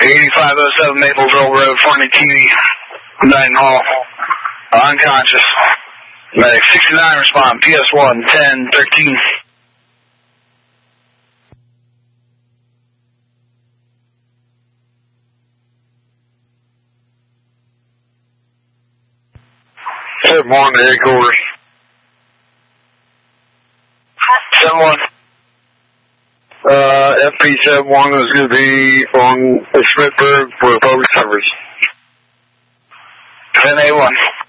8507 Maplesville Road, Farney TV, Dining Hall, unconscious. Medic 69 respond, PS1, 10, 13. Good morning, headquarters. 7-1. FP71 is going to be on Smithburg for public service. 10-A-1.